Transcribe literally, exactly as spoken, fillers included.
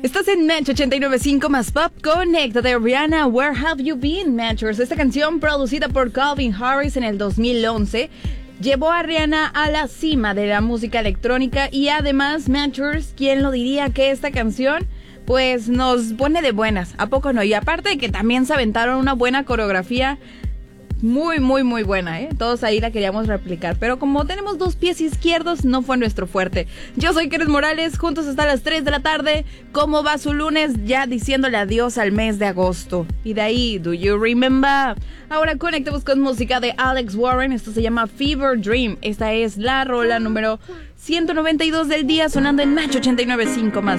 Estás en Match ochenta y nueve punto cinco más Pop. Connecta de Rihanna, Where Have You Been, Matchers? Esta canción, producida por Calvin Harris en el dos mil once, llevó a Rihanna a la cima de la música electrónica. Y además, Matchers, ¿quién lo diría que esta canción pues nos pone de buenas? ¿A poco no? Y aparte de que también se aventaron una buena coreografía muy, muy, muy buena, ¿eh? Todos ahí la queríamos replicar, pero como tenemos dos pies izquierdos, no fue nuestro fuerte. Yo soy Keren Morales, juntos hasta las tres de la tarde. ¿Cómo va su lunes? Ya diciéndole adiós al mes de agosto. Y de ahí, Do You Remember? Ahora conectemos con música de Alex Warren. Esto se llama Fever Dream. Esta es la rola número ciento noventa y dos del día, sonando en Match ochenta y nueve punto cinco más